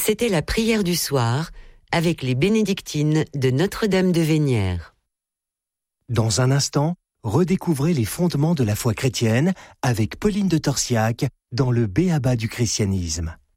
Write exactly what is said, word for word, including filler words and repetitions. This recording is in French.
C'était la prière du soir avec les bénédictines de Notre-Dame de Vénières. Dans un instant, redécouvrez les fondements de la foi chrétienne avec Pauline de Torsiac dans le B A B A du christianisme.